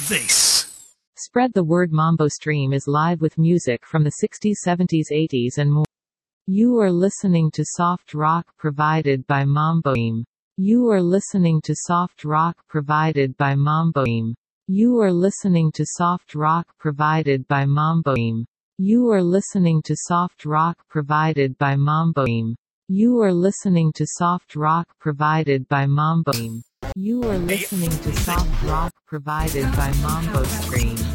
this? Spread the word. Mambo Stream is live with music from the 60s, 70s, 80s and more. You are listening to soft rock provided by Mambo Stream. You are listening to soft rock provided by Mambo Stream. You are listening to soft rock provided by Mambo Stream. You are listening to soft rock provided by Mambo Stream. You are listening to soft rock provided by Mambo Stream. You are listening to soft rock provided by Mambo Stream.